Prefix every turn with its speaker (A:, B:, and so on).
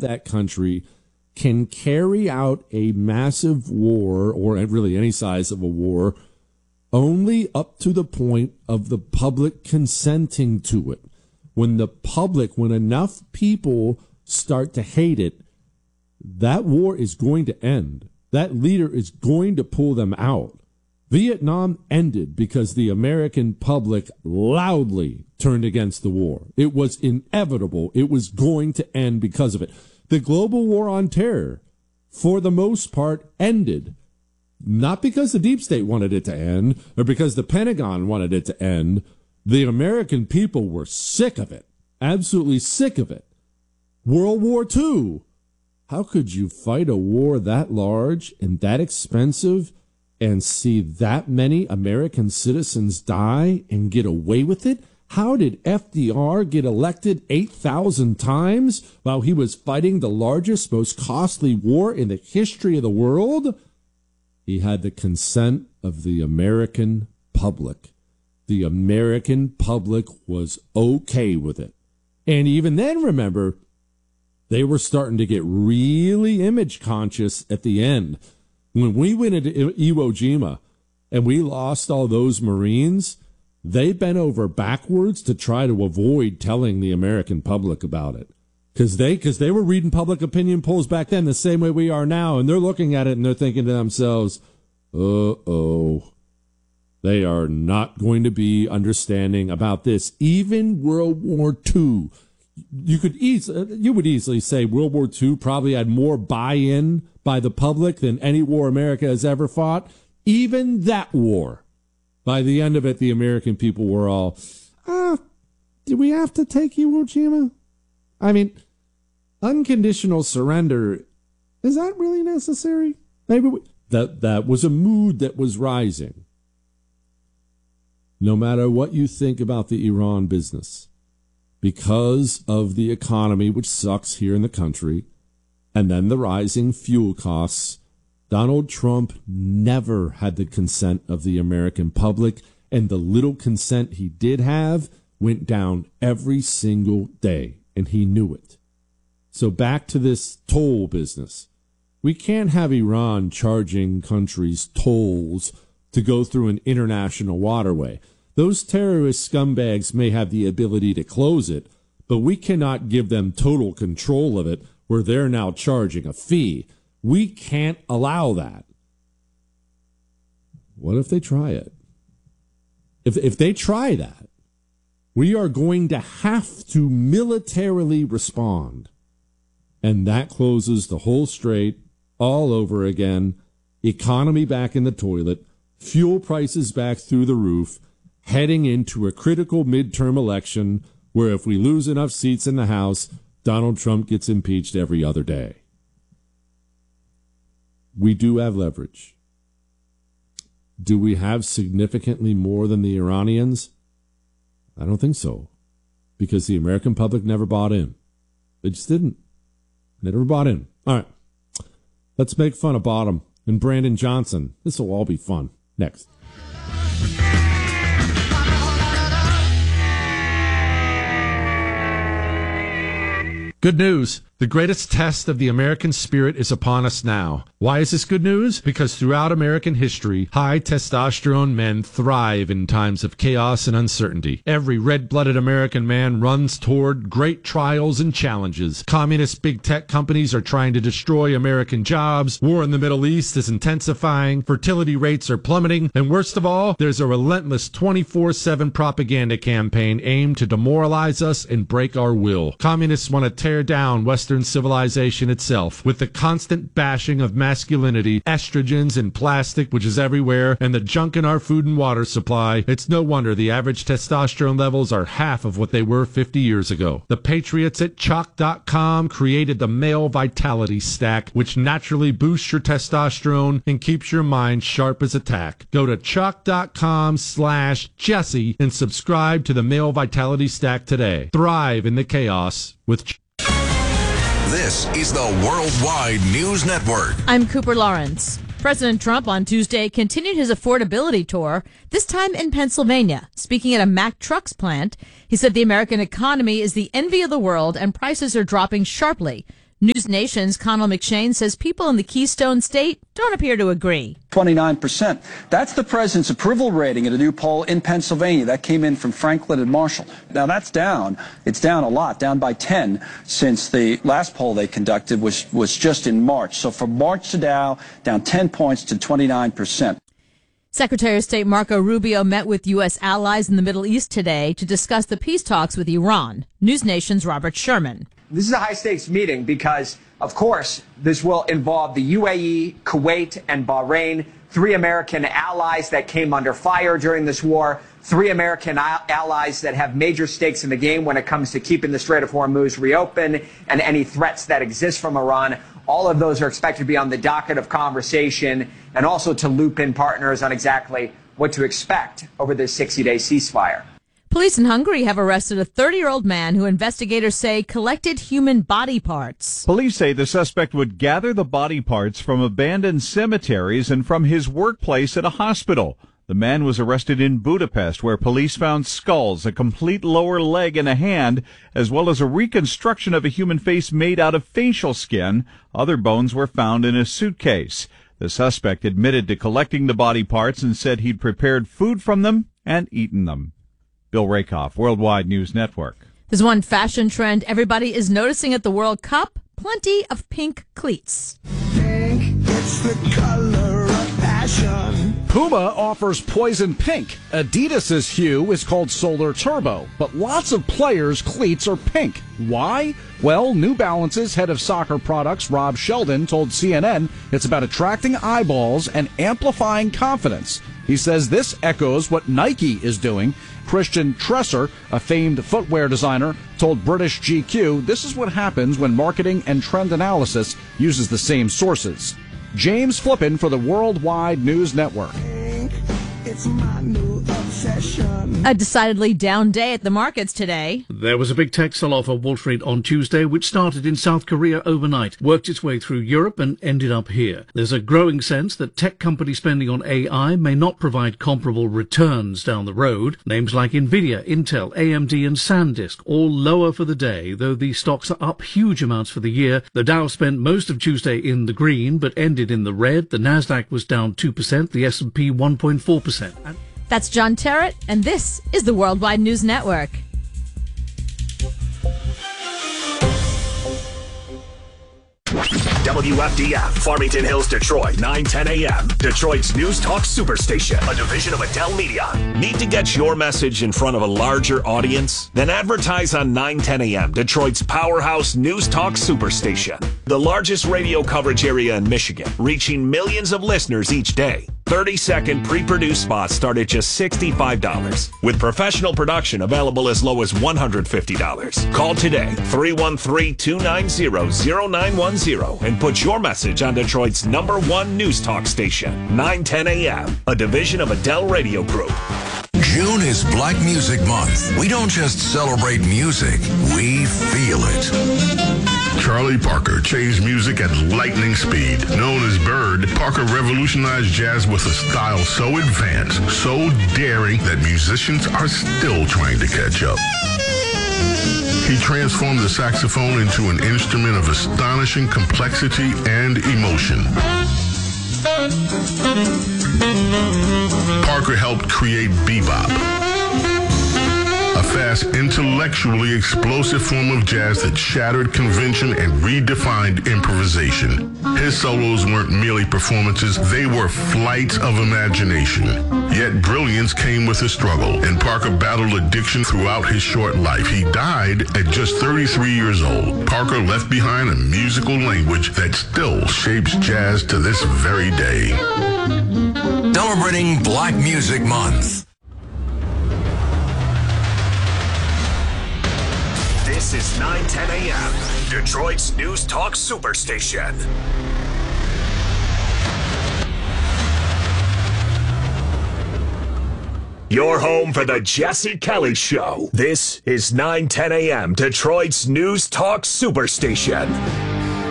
A: that country can carry out a massive war, or really any size of a war, only up to the point of the public consenting to it. When enough people start to hate it, that war is going to end. That leader is going to pull them out. Vietnam ended because the American public loudly turned against the war. It was inevitable. It was going to end because of it. The global war on terror, for the most part, ended. Not because the deep state wanted it to end or because the Pentagon wanted it to end. The American people were sick of it. Absolutely sick of it. World War II. How could you fight a war that large and that expensive and see that many American citizens die and get away with it? How did FDR get elected 8,000 times while he was fighting the largest, most costly war in the history of the world? He had the consent of the American public. The American public was okay with it. And even then, remember, they were starting to get really image conscious at the end. When we went into Iwo Jima and we lost all those Marines, they bent over backwards to try to avoid telling the American public about it. Because they were reading public opinion polls back then the same way we are now, and they're looking at it and they're thinking to themselves, uh-oh, they are not going to be understanding about this. Even World War II, you would easily say World War II probably had more buy-in by the public than any war America has ever fought. Even that war, by the end of it, the American people were all, did we have to take Iwo Jima? I mean, unconditional surrender, is that really necessary? Maybe that was a mood that was rising. No matter what you think about the Iran business, because of the economy, which sucks here in the country, and then the rising fuel costs, Donald Trump never had the consent of the American public, and the little consent he did have went down every single day, and he knew it. So back to this toll business. We can't have Iran charging countries tolls to go through an international waterway. Those terrorist scumbags may have the ability to close it, but we cannot give them total control of it where they're now charging a fee. We can't allow that. What if they try it? If they try that, we are going to have to militarily respond. And that closes the whole strait all over again. Economy back in the toilet. Fuel prices back through the roof. Heading into a critical midterm election where if we lose enough seats in the House, Donald Trump gets impeached every other day. We do have leverage. Do we have significantly more than the Iranians? I don't think so, because the American public never bought in. They just didn't. They never bought in. All right, let's make fun of Bottom and Brandon Johnson. This will all be fun. Next. Good news. The greatest test of the American spirit is upon us now. Why is this good news? Because throughout American history, high testosterone men thrive in times of chaos and uncertainty. Every red-blooded American man runs toward great trials and challenges. Communist big tech companies are trying to destroy American jobs. War in the Middle East is intensifying. Fertility rates are plummeting. And worst of all, there's a relentless 24/7 propaganda campaign aimed to demoralize us and break our will. Communists want to tear down Western civilization itself with the constant bashing of masculinity, estrogens and plastic, which is everywhere, and the junk in our food and water supply. It's no wonder the average testosterone levels are half of what they were 50 years ago. The patriots at Chalk.com created the Male Vitality Stack, which naturally boosts your testosterone and keeps your mind sharp as a tack. Go to Chalk.com/Jesse and subscribe to the Male Vitality Stack today. Thrive in the chaos with
B: This is the Worldwide News Network.
C: I'm Cooper Lawrence. President Trump on Tuesday continued his affordability tour, this time in Pennsylvania. Speaking at a Mack Trucks plant, he said the American economy is the envy of the world and prices are dropping sharply. News Nation's Connell McShane says people in the Keystone State don't appear to agree.
D: 29%. That's the president's approval rating at a new poll in Pennsylvania. That came in from Franklin and Marshall. Now that's down. It's down a lot, down by 10 since the last poll they conducted was just in March. So from March to now, down 10 points to 29%.
C: Secretary of State Marco Rubio met with U.S. allies in the Middle East today to discuss the peace talks with Iran. News Nation's Robert Sherman.
E: This is a high-stakes meeting because, of course, this will involve the UAE, Kuwait, and Bahrain, 3 American allies that came under fire during this war, 3 American allies that have major stakes in the game when it comes to keeping the Strait of Hormuz reopened and any threats that exist from Iran. All of those are expected to be on the docket of conversation and also to loop in partners on exactly what to expect over this 60-day ceasefire.
C: Police in Hungary have arrested a 30-year-old man who investigators say collected human body parts.
F: Police say the suspect would gather the body parts from abandoned cemeteries and from his workplace at a hospital. The man was arrested in Budapest, where police found skulls, a complete lower leg and a hand, as well as a reconstruction of a human face made out of facial skin. Other bones were found in a suitcase. The suspect admitted to collecting the body parts and said he'd prepared food from them and eaten them. Bill Rakoff, Worldwide News Network.
C: There's one fashion trend everybody is noticing at the World Cup. Plenty of pink cleats.
G: Pink, it's the color of passion.
H: Puma offers poison pink. Adidas's hue is called Solar Turbo, but lots of players' cleats are pink. Why? Well, New Balance's head of soccer products, Rob Sheldon, told CNN it's about attracting eyeballs and amplifying confidence. He says this echoes what Nike is doing. Christian Tresser, a famed footwear designer, told British GQ this is what happens when marketing and trend analysis uses the same sources. James Flippin for the Worldwide News Network.
G: It's my new obsession.
C: A decidedly down day at the markets today.
I: There was a big tech sell-off at Wall Street on Tuesday, which started in South Korea overnight, worked its way through Europe and ended up here. There's a growing sense that tech company spending on AI may not provide comparable returns down the road. Names like Nvidia, Intel, AMD and SanDisk all lower for the day, though these stocks are up huge amounts for the year. The Dow spent most of Tuesday in the green, but ended in the red. The Nasdaq was down 2%, the S&P 1.4%.
C: That's John Terrett, and this is the Worldwide News Network.
J: WFDF, Farmington Hills, Detroit, 9:10 a.m. Detroit's News Talk Superstation, a division of Adele Media. Need to get your message in front of a larger audience? Then advertise on 9:10 a.m. Detroit's powerhouse News Talk Superstation, the largest radio coverage area in Michigan, reaching millions of listeners each day. 30-second pre-produced spots start at just $65, with professional production available as low as $150. Call today, 313-290-0910, and put your message on Detroit's #1 news talk station, 9:10 a.m., a division of Adele Radio Group.
B: June is Black Music Month. We don't just celebrate music, we feel it.
K: Charlie Parker changed music at lightning speed. Known as Bird, Parker revolutionized jazz with a style so advanced, so daring, that musicians are still trying to catch up. He transformed the saxophone into an instrument of astonishing complexity and emotion. Parker helped create bebop, a fast, intellectually explosive form of jazz that shattered convention and redefined improvisation. His solos weren't merely performances, they were flights of imagination. Yet brilliance came with a struggle, and Parker battled addiction throughout his short life. He died at just 33 years old. Parker left behind a musical language that still shapes jazz to this very day.
B: Celebrating Black Music Month.
J: This is 9:10 a.m., Detroit's News Talk Superstation. Your home for the Jesse Kelly Show. This is 9:10 a.m., Detroit's News Talk Superstation.